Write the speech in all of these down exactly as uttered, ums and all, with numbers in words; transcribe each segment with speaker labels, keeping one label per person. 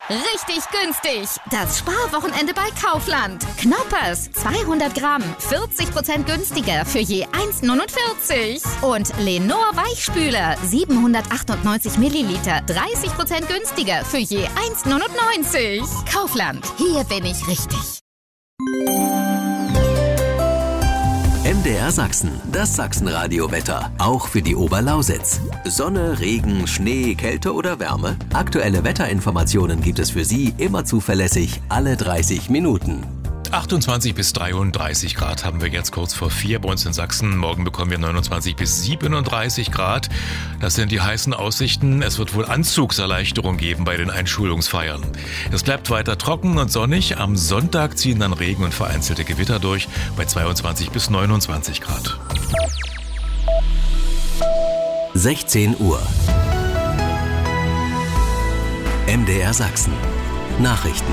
Speaker 1: Richtig günstig. Das Sparwochenende bei Kaufland. Knoppers zweihundert Gramm, vierzig Prozent günstiger für je eins Komma neunundvierzig. Und Lenor Weichspüler, siebenhundertachtundneunzig Milliliter, dreißig Prozent günstiger für je eins Komma neunundneunzig. Kaufland, hier bin ich richtig.
Speaker 2: M D R Sachsen, das Sachsenradio-Wetter, auch für die Oberlausitz. Sonne, Regen, Schnee, Kälte oder Wärme? Aktuelle Wetterinformationen gibt es für Sie immer zuverlässig, alle dreißig Minuten.
Speaker 3: achtundzwanzig bis dreiunddreißig Grad haben wir jetzt kurz vor vier bei uns in Sachsen. Morgen bekommen wir neunundzwanzig bis siebenunddreißig Grad. Das sind die heißen Aussichten. Es wird wohl Anzugserleichterung geben bei den Einschulungsfeiern. Es bleibt weiter trocken und sonnig. Am Sonntag ziehen dann Regen und vereinzelte Gewitter durch bei zweiundzwanzig bis neunundzwanzig Grad.
Speaker 2: sechzehn Uhr. M D R Sachsen. Nachrichten.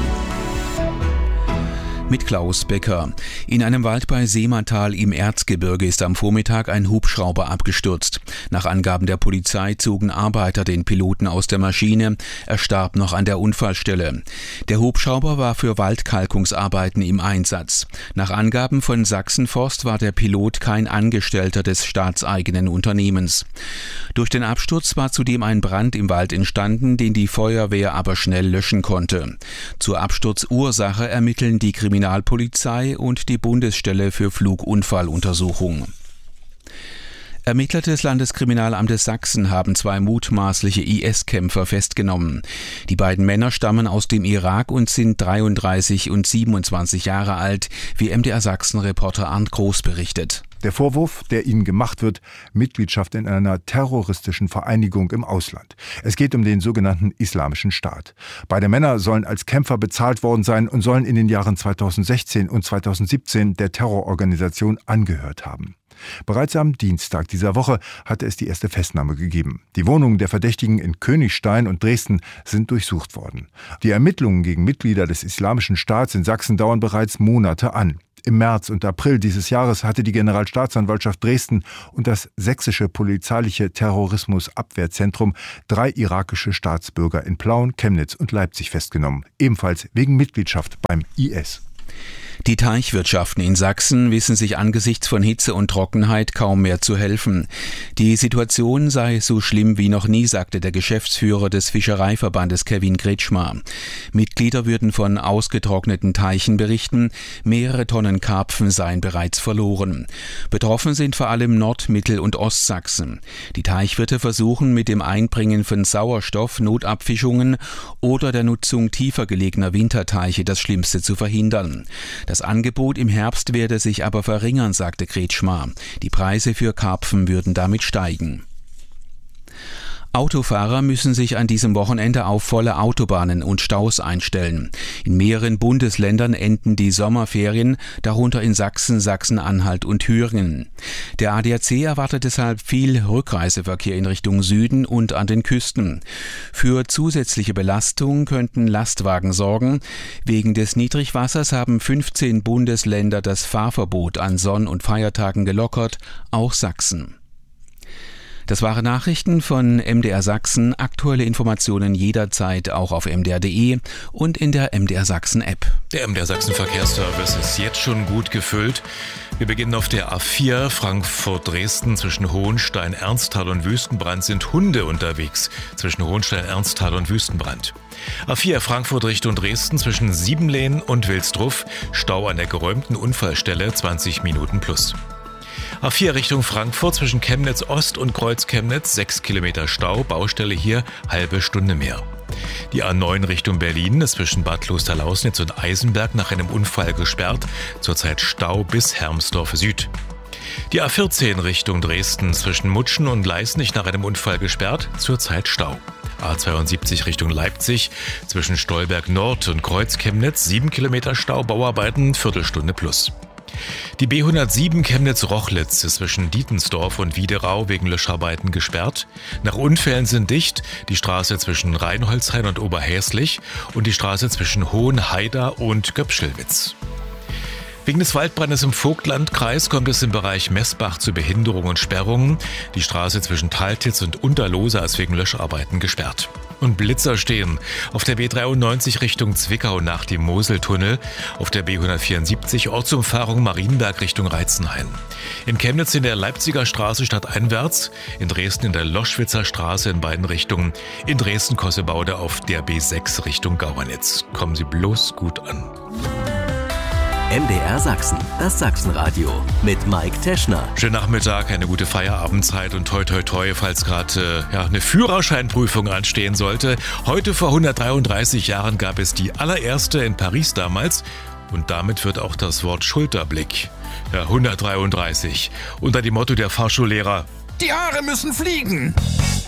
Speaker 4: Mit Klaus Becker. In einem Wald bei Seemantal im Erzgebirge ist am Vormittag ein Hubschrauber abgestürzt. Nach Angaben der Polizei zogen Arbeiter den Piloten aus der Maschine. Er starb noch an der Unfallstelle. Der Hubschrauber war für Waldkalkungsarbeiten im Einsatz. Nach Angaben von Sachsenforst war der Pilot kein Angestellter des staatseigenen Unternehmens. Durch den Absturz war zudem ein Brand im Wald entstanden, den die Feuerwehr aber schnell löschen konnte. Zur Absturzursache ermitteln die Kriminalpolizei Kriminalpolizei und die Bundesstelle für Flugunfalluntersuchung. Ermittler des Landeskriminalamtes Sachsen haben zwei mutmaßliche I S-Kämpfer festgenommen. Die beiden Männer stammen aus dem Irak und sind dreiunddreißig und siebenundzwanzig Jahre alt, wie M D R Sachsen-Reporter Arndt Groß berichtet.
Speaker 5: Der Vorwurf, der ihnen gemacht wird, Mitgliedschaft in einer terroristischen Vereinigung im Ausland. Es geht um den sogenannten Islamischen Staat. Beide Männer sollen als Kämpfer bezahlt worden sein und sollen in den Jahren zweitausendsechzehn und zweitausendsiebzehn der Terrororganisation angehört haben. Bereits am Dienstag dieser Woche hatte es die erste Festnahme gegeben. Die Wohnungen der Verdächtigen in Königstein und Dresden sind durchsucht worden. Die Ermittlungen gegen Mitglieder des Islamischen Staats in Sachsen dauern bereits Monate an. Im März und April dieses Jahres hatte die Generalstaatsanwaltschaft Dresden und das sächsische polizeiliche Terrorismusabwehrzentrum drei irakische Staatsbürger in Plauen, Chemnitz und Leipzig festgenommen, ebenfalls wegen Mitgliedschaft beim I S.
Speaker 4: Die Teichwirtschaften in Sachsen wissen sich angesichts von Hitze und Trockenheit kaum mehr zu helfen. Die Situation sei so schlimm wie noch nie, sagte der Geschäftsführer des Fischereiverbandes Kevin Kretschmar. Mitglieder würden von ausgetrockneten Teichen berichten, mehrere Tonnen Karpfen seien bereits verloren. Betroffen sind vor allem Nord-, Mittel- und Ostsachsen. Die Teichwirte versuchen mit dem Einbringen von Sauerstoff, Notabfischungen oder der Nutzung tiefer gelegener Winterteiche das Schlimmste zu verhindern. Das Angebot im Herbst werde sich aber verringern, sagte Kretschmar. Die Preise für Karpfen würden damit steigen. Autofahrer müssen sich an diesem Wochenende auf volle Autobahnen und Staus einstellen. In mehreren Bundesländern enden die Sommerferien, darunter in Sachsen, Sachsen-Anhalt und Thüringen. Der A D A C erwartet deshalb viel Rückreiseverkehr in Richtung Süden und an den Küsten. Für zusätzliche Belastung könnten Lastwagen sorgen. Wegen des Niedrigwassers haben fünfzehn Bundesländer das Fahrverbot an Sonn- und Feiertagen gelockert, auch Sachsen. Das waren Nachrichten von M D R Sachsen. Aktuelle Informationen jederzeit auch auf m d r punkt d e und in der M D R Sachsen App.
Speaker 3: Der M D R Sachsen Verkehrsservice ist jetzt schon gut gefüllt. Wir beginnen auf der A vier Frankfurt-Dresden. Zwischen Hohenstein, Ernsthal und Wüstenbrand sind Hunde unterwegs. Zwischen Hohenstein, Ernsthal und Wüstenbrand. A vier Frankfurt Richtung Dresden zwischen Siebenlehn und Wilsdruff. Stau an der geräumten Unfallstelle, zwanzig Minuten plus. A vier Richtung Frankfurt zwischen Chemnitz Ost und Kreuz Chemnitz, sechs Kilometer Stau, Baustelle hier, halbe Stunde mehr. Die A neun Richtung Berlin ist zwischen Bad Klosterlausnitz und Eisenberg nach einem Unfall gesperrt, zurzeit Stau bis Hermsdorf Süd. Die A vierzehn Richtung Dresden zwischen Mutschen und Leißnich nach einem Unfall gesperrt, zurzeit Stau. A zweiundsiebzig Richtung Leipzig zwischen Stolberg Nord und Kreuz Chemnitz, sieben Kilometer Stau, Bauarbeiten, Viertelstunde plus. Die B hundertsieben Chemnitz-Rochlitz ist zwischen Dietensdorf und Wiederau wegen Löscharbeiten gesperrt. Nach Unfällen sind dicht die Straße zwischen Rheinholzhain und Oberhäslich und die Straße zwischen Hohenhaida und Göpschelwitz. Wegen des Waldbrandes im Vogtlandkreis kommt es im Bereich Messbach zu Behinderungen und Sperrungen. Die Straße zwischen Taltitz und Unterlose ist wegen Löscharbeiten gesperrt. Und Blitzer stehen auf der B dreiundneunzig Richtung Zwickau nach dem Moseltunnel, auf der B hundertvierundsiebzig Ortsumfahrung Marienberg Richtung Reitzenhain. In Chemnitz in der Leipziger Straße stadteinwärts, in Dresden in der Loschwitzer Straße in beiden Richtungen, in Dresden-Kossebaude auf der B sechs Richtung Gauernitz. Kommen Sie bloß gut an.
Speaker 2: M D R Sachsen, das Sachsenradio mit Mike Teschner.
Speaker 3: Schönen Nachmittag, eine gute Feierabendzeit und toi toi toi, falls gerade äh, ja, eine Führerscheinprüfung anstehen sollte. Heute vor hundertdreiunddreißig Jahren gab es die allererste in Paris damals und damit wird auch das Wort Schulterblick. Ja, hundertdreiunddreißig. Unter dem Motto der Fahrschullehrer:
Speaker 6: Die Haare müssen fliegen.